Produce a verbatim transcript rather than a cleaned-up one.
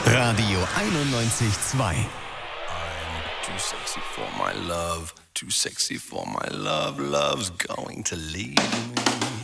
Radio einundneunzig Komma zwei. I'm too sexy for my love, too sexy for my love, love's going to leave me.